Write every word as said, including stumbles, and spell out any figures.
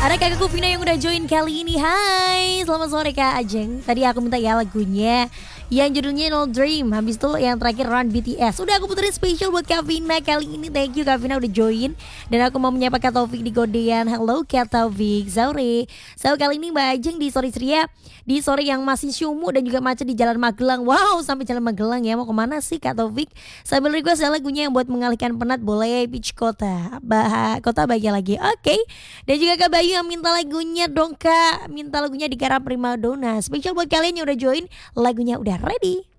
Ada kakakku Vina yang udah join kali ini. Hai, selamat sore Kak Ajeng. Tadi aku minta ya lagunya yang judulnya No Dream. Habis itu yang terakhir Run B T S. Udah aku puterin spesial buat Kak Vina kali ini. Thank you Kak Vina udah join. Dan aku mau menyapa Kak Taufik di Godean. Hello Kak Taufik, sore. So kali ini Mbak Ajeng di sore ceria, di sore yang masih syumu dan juga macet di Jalan Magelang. Wow, sampai Jalan Magelang ya. Mau kemana sih Kak Taufik? Sambil request lagunya yang buat mengalihkan penat, boleh Peach Kota bah Kota Bahagia lagi. Oke okay. Dan juga Kak Bayu yang minta lagunya dong Kak. Minta lagunya di Kara Primadona. Spesial buat kalian yang udah join. Lagunya udah ready.